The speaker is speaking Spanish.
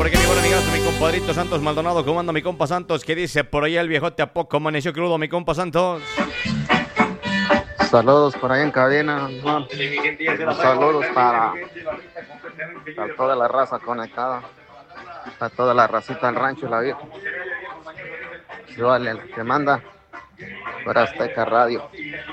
Por aquí mi buen amigazo, mi compadrito Santos Maldonado. ¿Cómo anda mi compa Santos? ¿Qué dice por ahí el viejote? ¿A poco amaneció crudo mi compa Santos? Saludos por ahí en cabina, Juan. Saludos para toda la raza conectada, a toda la racita del rancho La Vieja. Yo el que manda por Azteca Radio.